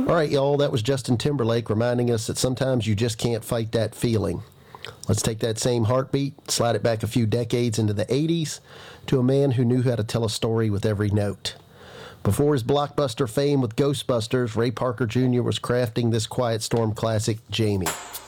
All right, y'all, that was Justin Timberlake reminding us that sometimes you just can't fight that feeling. Let's take that same heartbeat, slide it back a few decades into the 80s to a man who knew how to tell a story with every note. Before his blockbuster fame with Ghostbusters, Ray Parker Jr. was crafting this Quiet Storm classic, Jamie.